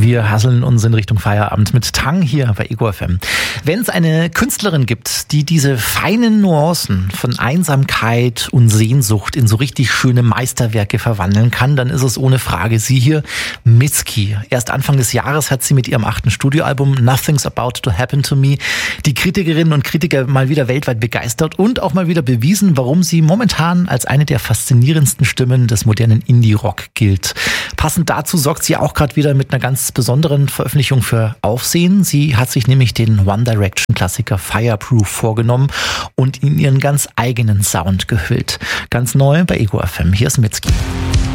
Wir hasseln uns in Richtung Feierabend mit Tang hier bei Ego FM. Wenn es eine Künstlerin gibt, die diese feinen Nuancen von Einsamkeit und Sehnsucht in so richtig schöne Meisterwerke verwandeln kann, dann ist es ohne Frage sie hier, Mitski. Erst Anfang des Jahres hat sie mit ihrem 8. Studioalbum Nothing's About to Happen to Me die Kritikerinnen und Kritiker mal wieder weltweit begeistert und auch mal wieder bewiesen, warum sie momentan als eine der faszinierendsten Stimmen des modernen Indie-Rock gilt. Passend dazu sorgt sie auch gerade wieder mit einer ganz besonderen Veröffentlichung für Aufsehen. Sie hat sich nämlich den One Direction Klassiker Fireproof vorgenommen und in ihren ganz eigenen Sound gehüllt. Ganz neu bei Ego FM. Hier ist Mitski.